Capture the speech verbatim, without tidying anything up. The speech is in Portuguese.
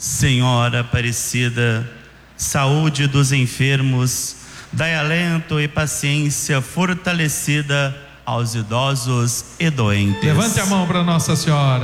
Senhora Aparecida, saúde dos enfermos, dai alento e paciência fortalecida aos idosos e doentes. Levante a mão para Nossa Senhora.